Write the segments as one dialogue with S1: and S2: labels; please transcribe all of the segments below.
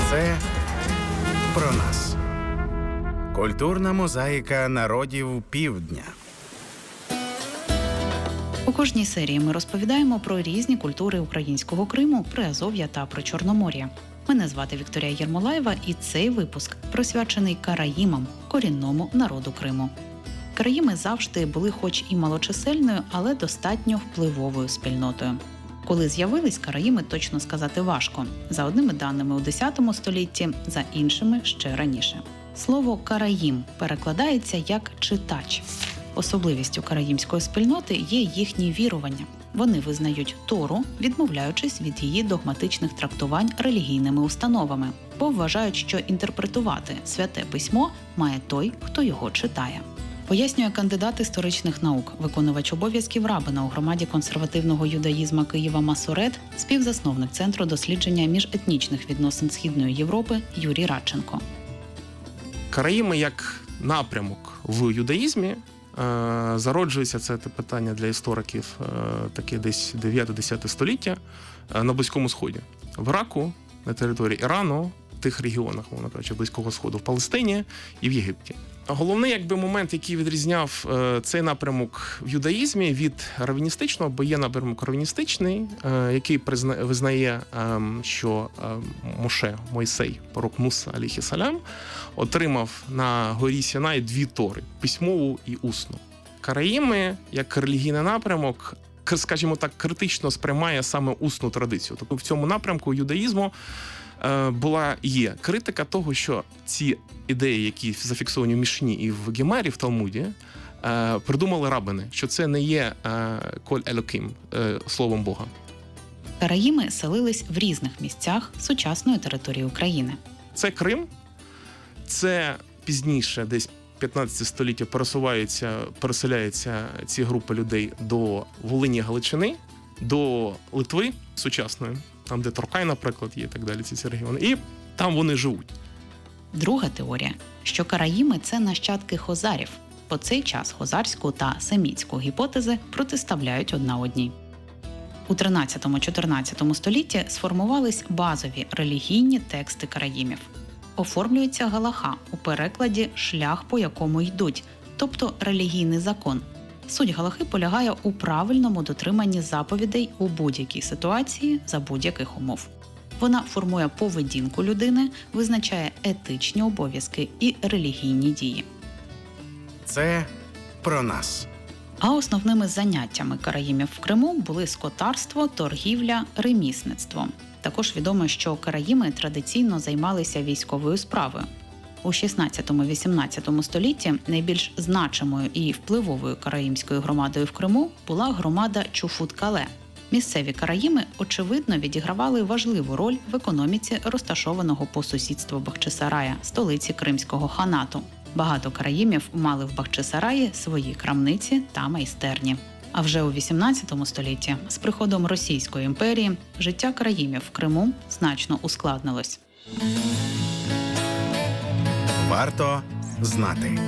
S1: Це про нас. Культурна мозаїка народів Півдня.
S2: У кожній серії ми розповідаємо про різні культури українського Криму, Приазов'я та про Чорномор'я. Мене звати Вікторія Єрмолаєва, і цей випуск присвячений караїмам, корінному народу Криму. Караїми завжди були хоч і малочисельною, але достатньо впливовою спільнотою. Коли з'явились караїми, точно сказати важко. За одними даними у X столітті, за іншими ще раніше. Слово «караїм» перекладається як «читач». Особливістю караїмської спільноти є їхні вірування. Вони визнають Тору, відмовляючись від її догматичних трактувань релігійними установами, бо вважають, що інтерпретувати святе письмо має той, хто його читає. Пояснює кандидат історичних наук, виконувач обов'язків рабина у громаді консервативного юдаїзму Києва Масорет, співзасновник Центру дослідження міжетнічних відносин Східної Європи Юрій Радченко.
S3: Караїми як напрямок в юдаїзмі зароджується, це питання для істориків, таке десь 9-10 століття, на Близькому Сході. В Іраку, на території Ірану, в тих регіонах, мовно кажучи, Близького Сходу, в Палестині і в Єгипті. Головний момент, який відрізняв цей напрямок в юдаїзмі від раввіністичного, бо є напрямок раввіністичний, який визнає, що Мойсей, пророк Муса, алейхіссалям, отримав на горі Сінай 2 тори – письмову і усну. Караїми, як релігійний напрямок, скажімо так, критично сприймає саме усну традицію. Тобто в цьому напрямку юдаїзму є критика того, що ці ідеї, які зафіксовані в Мішні і в Гемарі, в Талмуді, придумали рабини, що це не є коль елоким, словом Бога.
S2: Караїми селились в різних місцях сучасної території України.
S3: Це Крим, це пізніше, десь 15 століття переселяються ці групи людей до Волині, Галичини, до Литви сучасної, там, де Торкай, наприклад, є і так далі, ці регіони. І там вони живуть.
S2: Друга теорія, що караїми – це нащадки хозарів. По цей час хозарську та семітську гіпотези протиставляють одна одній. У 13-14 столітті сформувались базові релігійні тексти караїмів. Оформлюється галаха, у перекладі «шлях, по якому йдуть», тобто релігійний закон. Суть галахи полягає у правильному дотриманні заповідей у будь-якій ситуації за будь-яких умов. Вона формує поведінку людини, визначає етичні обов'язки і релігійні дії.
S1: Це про нас.
S2: А основними заняттями караїмів в Криму були скотарство, торгівля, ремісництво. Також відомо, що караїми традиційно займалися військовою справою. У 16-18 столітті найбільш значимою і впливовою караїмською громадою в Криму була громада Чуфут-Кале. Місцеві караїми, очевидно, відігравали важливу роль в економіці розташованого по сусідству Бахчисарая, столиці Кримського ханату. Багато караїмів мали в Бахчисараї свої крамниці та майстерні. А вже у 18 столітті, з приходом Російської імперії, життя караїмів в Криму значно ускладнилось.
S1: Варто знати.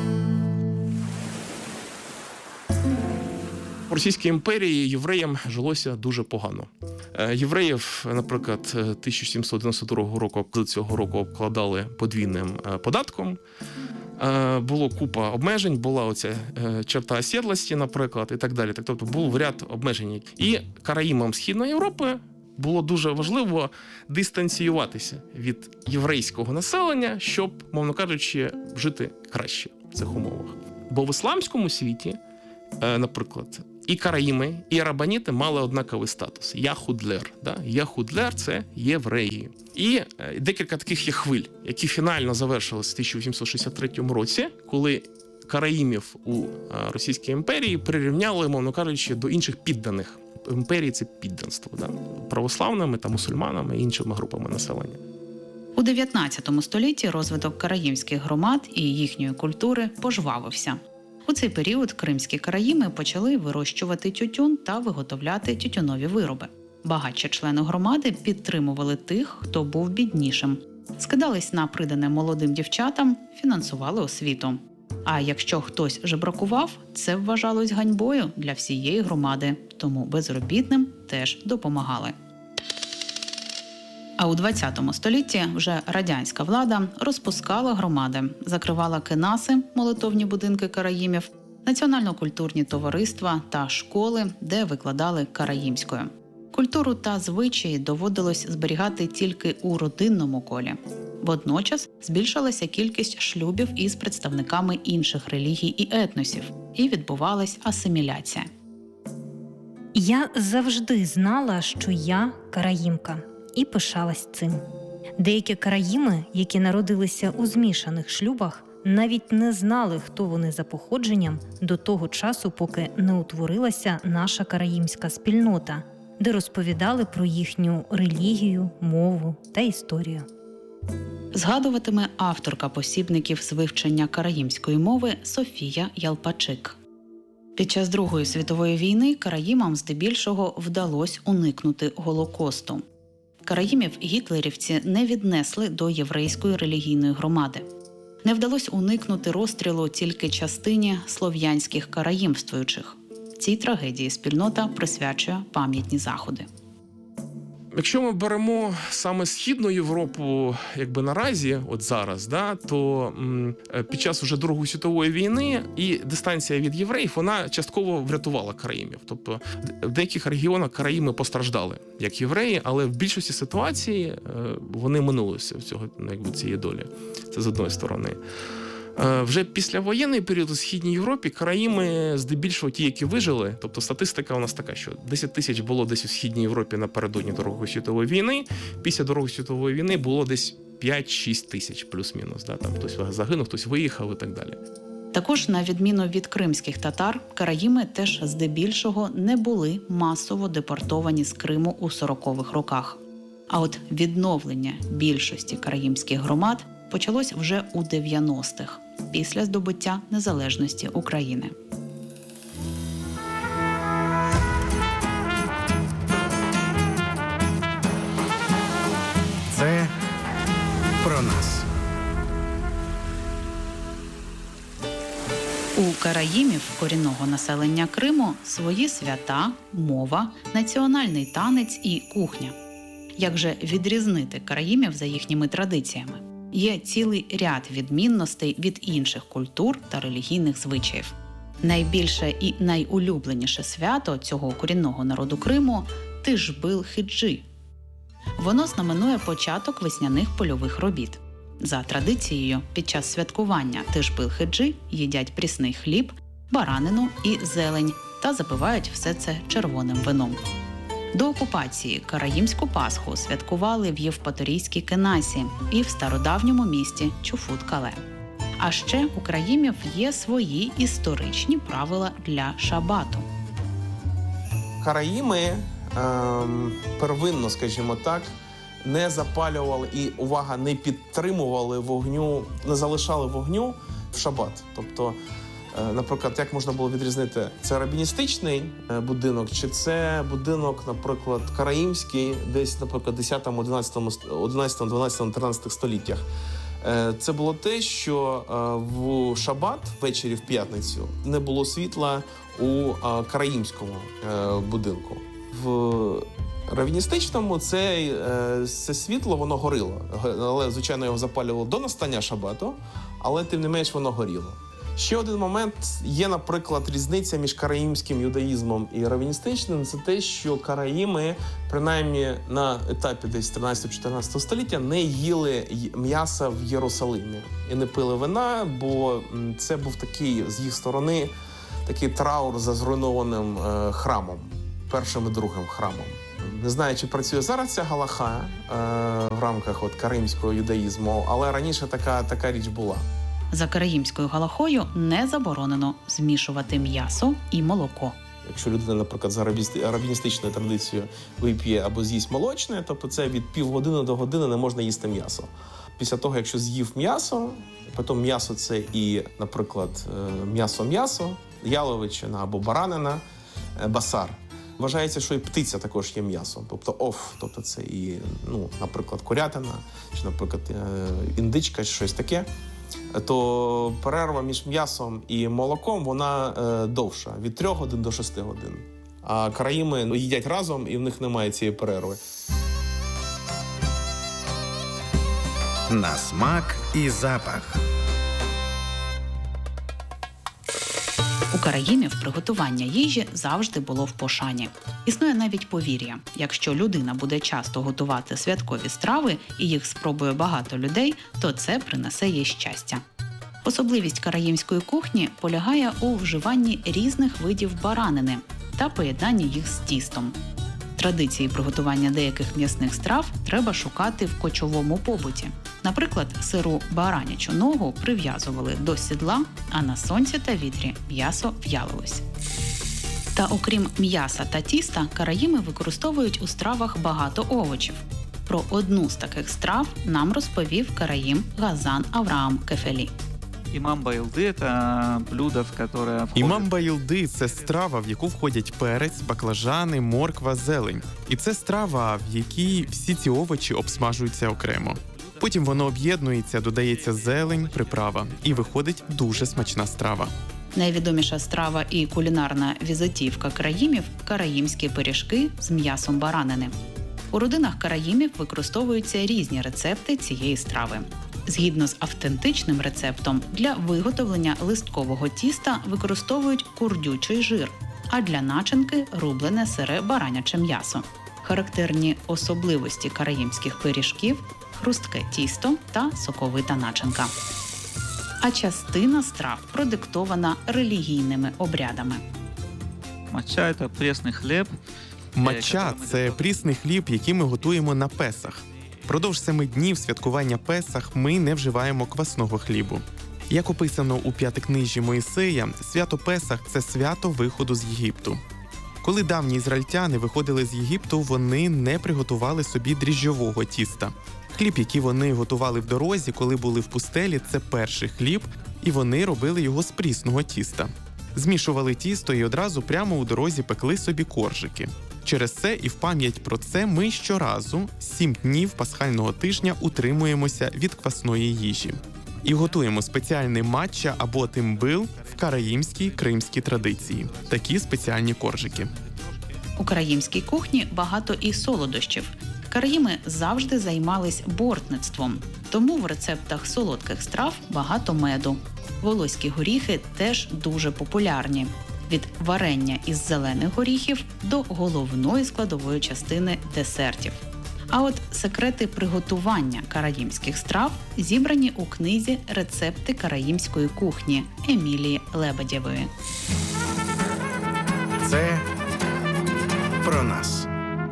S3: В Російській імперії євреям жилося дуже погано. Євреїв, наприклад, 1792 року цього року обкладали подвійним податком. Було купа обмежень, була оця черта осідлості, наприклад, і так далі. Тобто був ряд обмежень. І караїмам Східної Європи було дуже важливо дистанціюватися від єврейського населення, щоб, мовно кажучи, жити краще в цих умовах. Бо в ісламському світі, наприклад, і караїми, і рабаніти мали однаковий статус – яхудлер. Яхудлер – це євреї. І декілька таких є хвиль, які фінально завершились в 1863 році, коли караїмів у Російській імперії прирівняли, мовно кажучи, до інших підданих. Імперії – це підданство, православними та мусульманами і іншими групами населення.
S2: У 19 столітті розвиток караїмських громад і їхньої культури пожвавився. У цей період кримські караїми почали вирощувати тютюн та виготовляти тютюнові вироби. Багатші члени громади підтримували тих, хто був біднішим. Скидались на придане молодим дівчатам, фінансували освіту. А якщо хтось жебракував, це вважалось ганьбою для всієї громади, тому безробітним теж допомагали. А у 20 столітті вже радянська влада розпускала громади, закривала кенаси, молитовні будинки караїмів, національно-культурні товариства та школи, де викладали караїмською. Культуру та звичаї доводилось зберігати тільки у родинному колі. Водночас збільшилася кількість шлюбів із представниками інших релігій і етносів, і відбувалась асиміляція.
S4: Я завжди знала, що я караїмка, і пишалась цим. Деякі караїми, які народилися у змішаних шлюбах, навіть не знали, хто вони за походженням до того часу, поки не утворилася наша караїмська спільнота, де розповідали про їхню релігію, мову та історію.
S2: Згадуватиме авторка посібників з вивчення караїмської мови Софія Ялпачик. Під час Другої світової війни караїмам здебільшого вдалося уникнути Голокосту. Караїмів гітлерівці не віднесли до єврейської релігійної громади. Не вдалося уникнути розстрілу тільки частині слов'янських караїмствуючих. Цій трагедії спільнота присвячує пам'ятні заходи.
S3: Якщо ми беремо саме Східну Європу, наразі, от зараз, то під час уже Другої світової війни і дистанція від євреїв, вона частково врятувала караїмів. Тобто в деяких регіонах караїми постраждали, як євреї, але в більшості ситуацій вони минулися цієї долі. Це з одної сторони. Вже післявоєнний період у Східній Європі караїми здебільшого ті, які вижили, тобто статистика у нас така, що 10 тисяч було десь у Східній Європі напередодні Другої світової війни, після Другої світової війни було десь 5-6 тисяч плюс-мінус. Там хтось загинув, хтось виїхав і так далі.
S2: Також, на відміну від кримських татар, караїми теж здебільшого не були масово депортовані з Криму у 40-х роках. А от відновлення більшості караїмських громад почалось вже у 90-х, після здобуття незалежності України.
S1: Це про нас.
S2: У караїмів корінного населення Криму свої свята, мова, національний танець і кухня. Як же відрізнити караїмів за їхніми традиціями? Є цілий ряд відмінностей від інших культур та релігійних звичаїв. Найбільше і найулюбленіше свято цього корінного народу Криму – Тишбил-Хиджи. Воно знаменує початок весняних польових робіт. За традицією, під час святкування Тишбил-Хиджи їдять прісний хліб, баранину і зелень та запивають все це червоним вином. До окупації караїмську Пасху святкували в Євпаторійській Кенасі і в стародавньому місті Чуфут-Кале. А ще у караїмів є свої історичні правила для шабату.
S5: Караїми первинно, скажімо так, не запалювали і, увага, не підтримували вогню, не залишали вогню в шабат. Тобто, наприклад, як можна було відрізнити, це рабіністичний будинок, чи це будинок, наприклад, караїмський, десь, наприклад, 10, 11, 12, 13 століттях. Це було те, що в шабат, ввечері в п'ятницю, не було світла у караїмському будинку. В равіністичному це світло, воно горіло. Але, звичайно, його запалювало до настання шабату, але, тим не менш, воно горіло. Ще один момент є, наприклад, різниця між караїмським юдаїзмом і равіністичним. Це те, що караїми, принаймні на етапі десь 13-14 століття, не їли м'яса в Єрусалимі і не пили вина, бо це був такий, з їх сторони, такий траур за зруйнованим храмом, першим і другим храмом. Не знаю, чи працює зараз ця галаха в рамках караїмського юдаїзму, але раніше така річ була.
S2: За караїмською галахою не заборонено змішувати м'ясо і молоко.
S5: Якщо людина, наприклад, за рабіністичною традицією вип'є або з'їсть молочне, тобто це від півгодини до години не можна їсти м'ясо. Після того, якщо з'їв м'ясо, потім м'ясо це і, наприклад, м'ясо, яловичина або баранина, басар. Вважається, що і птиця також є м'ясом, тобто це і, наприклад, курятина, чи, наприклад, індичка, чи щось таке. То перерва між м'ясом і молоком, вона довша, від 3 годин до 6 годин. А караїми їдять разом, і в них немає цієї перерви.
S1: На смак і запах.
S2: У караїмів приготування їжі завжди було в пошані. Існує навіть повір'я: якщо людина буде часто готувати святкові страви і їх спробує багато людей, то це принесе їй щастя. Особливість караїмської кухні полягає у вживанні різних видів баранини та поєднанні їх з тістом. Традиції приготування деяких м'ясних страв треба шукати в кочовому побуті. Наприклад, сиру баранячу ногу прив'язували до сідла, а на сонці та вітрі м'ясо в'ялилось. Та окрім м'яса та тіста, караїми використовують у стравах багато овочів. Про одну з таких страв нам розповів караїм Газан Авраам Кефелі.
S6: Имам байлды – это блюдо, в которое входит...
S7: Імам байлди – це страва, в яку входять перець, баклажани, морква, зелень. І це страва, в якій всі ці овочі обсмажуються окремо. Потім воно об'єднується, додається зелень, приправа. І виходить дуже смачна страва.
S2: Найвідоміша страва і кулінарна візитівка караїмів – караїмські пиріжки з м'ясом баранини. У родинах караїмів використовуються різні рецепти цієї страви. Згідно з автентичним рецептом, для виготовлення листкового тіста використовують курдючий жир, а для начинки – рублене сире бараняче м'ясо. Характерні особливості караїмських пиріжків – хрустке тісто та соковита начинка. А частина страв продиктована релігійними обрядами.
S6: Матча – это пресный хлеб.
S7: Матча – це прісний хліб, який ми готуємо на Песах. Впродовж 7 днів святкування Песах ми не вживаємо квасного хлібу. Як описано у П'ятикнижжі Моїсея, свято Песах – це свято виходу з Єгипту. Коли давні ізраїльтяни виходили з Єгипту, вони не приготували собі дріжджового тіста. Хліб, який вони готували в дорозі, коли були в пустелі, це перший хліб, і вони робили його з прісного тіста. Змішували тісто і одразу прямо у дорозі пекли собі коржики. Через це і в пам'ять про це ми щоразу 7 днів пасхального тижня утримуємося від квасної їжі. І готуємо спеціальний матча або тимбил в караїмській кримській традиції. Такі спеціальні коржики.
S2: У караїмській кухні багато і солодощів. Караїми завжди займались бортництвом, тому в рецептах солодких страв багато меду. Волоські горіхи теж дуже популярні. Від варення із зелених горіхів до головної складової частини десертів. А от секрети приготування караїмських страв зібрані у книзі «Рецепти караїмської кухні» Емілії Лебедєвої.
S1: Це про нас.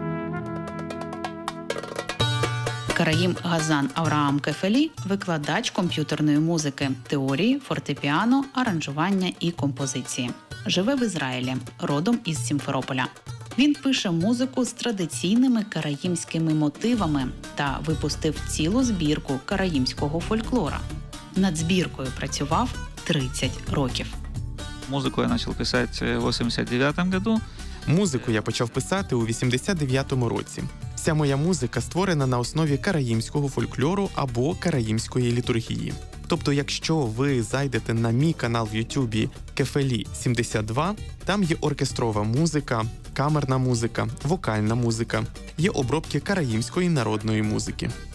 S2: Караїм Газан Авраам Кефелі – викладач комп'ютерної музики, теорії, фортепіано, аранжування і композиції. Живе в Ізраїлі, родом із Сімферополя. Він пише музику з традиційними караїмськими мотивами та випустив цілу збірку караїмського фольклора. Над збіркою працював 30 років.
S6: Музыку я начал писать в 89 году.
S7: Музику я почав писати у 89-му році. Вся моя музика створена на основі караїмського фольклору або караїмської літургії. Тобто, якщо ви зайдете на мій канал в Ютубі Кефелі 72, там є оркестрова музика, камерна музика, вокальна музика, є обробки караїмської народної музики.